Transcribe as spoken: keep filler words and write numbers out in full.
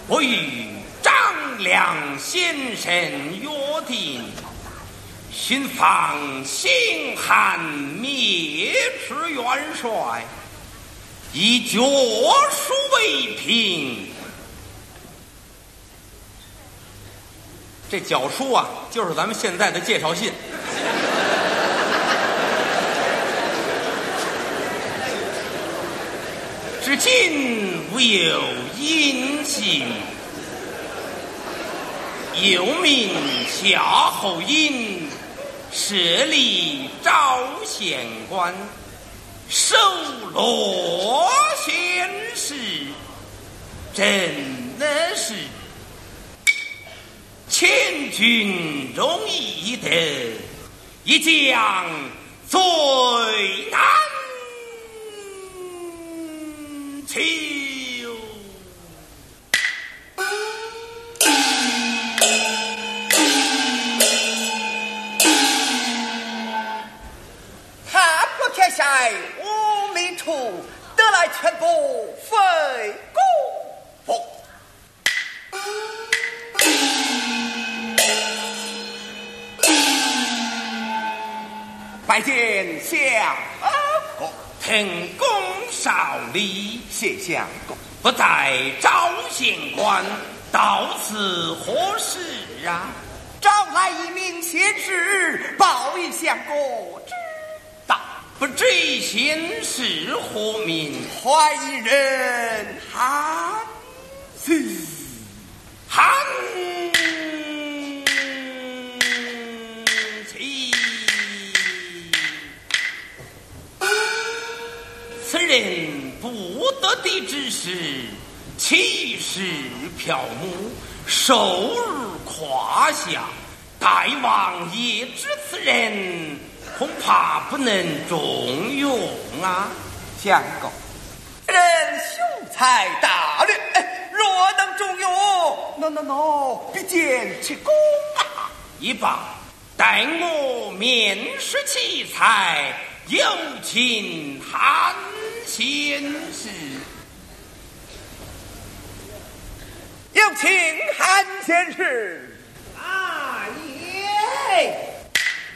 我与张良先生约定，寻访兴汉灭赤元帅，以脚书为凭。这脚书啊，就是咱们现在的介绍信。至今无有音信，又名夏侯婴，设立昭县官，守罗县事，真的是千军容易得，一将最难求。 踏破铁鞋无觅处，得来全不费功夫。拜见相公， 腾公少礼， 谢相公。 不待昭县官，到此何事啊？ 招来一名贤士，报以相公知道。 不知贤士何名？ 怀疑人韩信。 韩琦，此人不得敌之时，气势飘目，受辱胯下。大王爷知此人，恐怕不能重用啊。 相公，人雄才大略，若能重用，那那那必见其功啊！ 一罢，待我面试奇才，有请韩先生。 有请韩先生。